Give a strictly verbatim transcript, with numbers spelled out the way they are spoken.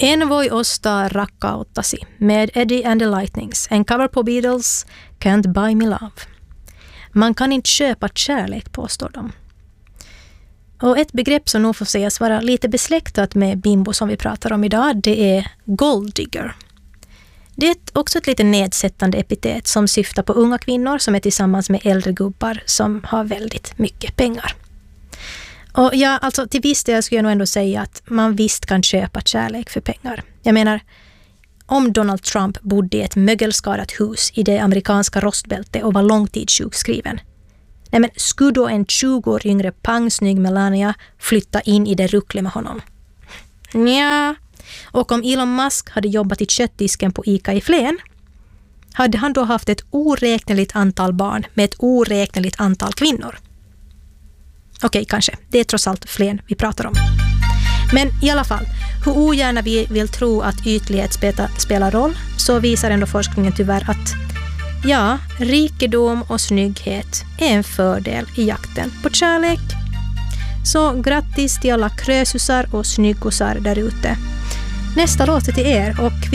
En voi ostaa rakkauttasi med Eddie and the Lightnings. En cover på Beatles, Can't Buy Me Love. Man kan inte köpa kärlek, påstår de. Och ett begrepp som nog får sägas vara lite besläktat med bimbo som vi pratar om idag, det är golddigger. Det är också ett lite nedsättande epitet som syftar på unga kvinnor som är tillsammans med äldre gubbar som har väldigt mycket pengar. Och ja, alltså till viss del skulle jag nog ändå säga att man visst kan köpa kärlek för pengar. Jag menar, om Donald Trump bodde i ett mögelskadat hus i det amerikanska rostbältet och var långtidssjukskriven, nej men skulle då en tjugo år yngre pangsnygg Melania flytta in i det ruckle med honom? Nja. Och om Elon Musk hade jobbat i köttdisken på ICA i Flen, hade han då haft ett oräkneligt antal barn med ett oräkneligt antal kvinnor? Okej, kanske. Det är trots allt Flen vi pratar om. Men i alla fall, hur ogärna vi vill tro att ytlighet spelar roll, så visar ändå forskningen tyvärr att ja, rikedom och snygghet är en fördel i jakten på kärlek. Så grattis till alla krösusar och snyggosar där ute. Nästa låt är till er och